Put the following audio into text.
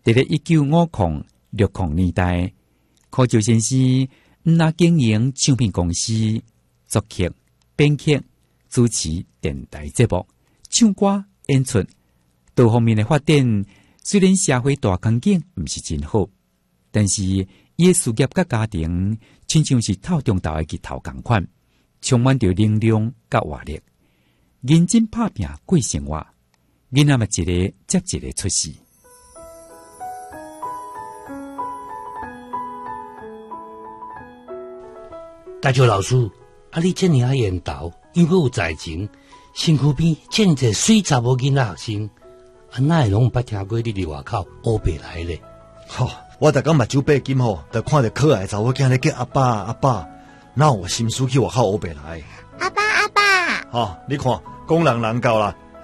在1950-60年代，柯照先生那经营唱片公司，作曲、编曲、主持电台节目、唱歌、演出，多方面的发展。虽然社会大环境不是真好，但是伊的事业甲家庭，亲像是透中岛的日头同款，充满着能量甲活力，认真打拼过生活。囡仔嘛一个接一个出世。 大舅老师，你这么爱缘投，又有才情，身躯边这么一个水查某囡仔学生，哪会拢捌听过你伫外口学白来咧？ 我逐工目睭背金就看到可爱查某囝咧叫阿爸阿爸，哪有心思去外口学白来？ 阿爸阿爸， 你看，讲人人教啦，